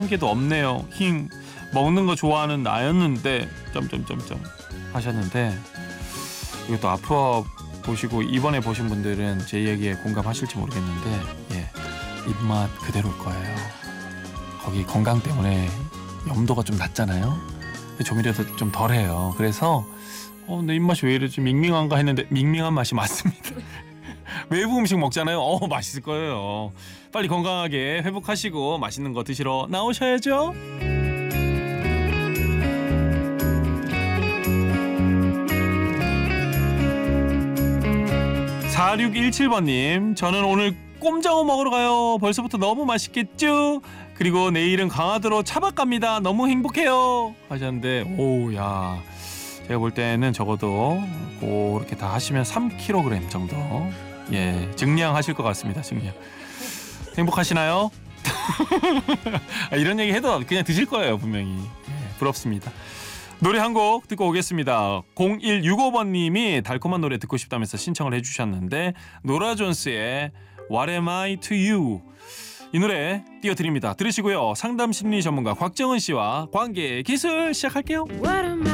게도 없네요. 힝. 먹는 거 좋아하는 나였는데 점점점점 하셨는데 이것도 앞으로 보시고 이번에 보신 분들은 제 이야기에 공감하실지 모르겠는데 예, 입맛 그대로일 거예요. 거기 건강 때문에 염도가 좀 낮잖아요. 조미료도 좀 덜해요. 그래서 내 입맛이 왜 이러지 밍밍한가 했는데 밍밍한 맛이 맞습니다. 외부 음식 먹잖아요. 맛있을 거예요. 빨리 건강하게 회복하시고 맛있는 거 드시러 나오셔야죠. 4617번님, 저는 오늘 꼼장어 먹으러 가요. 벌써부터 너무 맛있겠죠? 그리고 내일은 강화도로 차박 갑니다. 너무 행복해요. 하셨는데, 오야, 제가 볼 때는 적어도 그렇게 다 하시면 3kg 정도 증량하실 것 같습니다. 증량. 행복하시나요? 이런 얘기 해도 그냥 드실 거예요, 분명히. 부럽습니다. 노래 한 곡 듣고 오겠습니다. 0165번님이 달콤한 노래 듣고 싶다면서 신청을 해주셨는데 노라 존스의 What Am I To You 이 노래 띄워드립니다. 들으시고요. 상담 심리 전문가 곽정은 씨와 관계 기술 시작할게요.